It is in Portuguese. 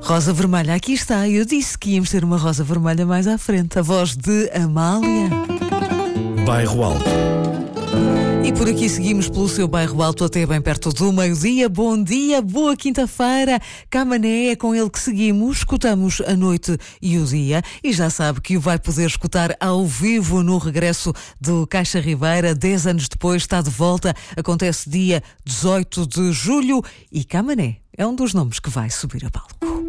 Rosa Vermelha, aqui está. Eu disse que íamos ter uma Rosa Vermelha mais à frente. A voz de Amália. Bairro Alto. E por aqui seguimos pelo seu Bairro Alto até bem perto do meio-dia. Bom dia, boa quinta-feira. Camané é com ele que seguimos. Escutamos a noite e o dia. E já sabe que o vai poder escutar ao vivo no regresso do Caixa Ribeira. 10 anos depois está de volta. Acontece dia 18 de julho. E Camané é um dos nomes que vai subir a palco.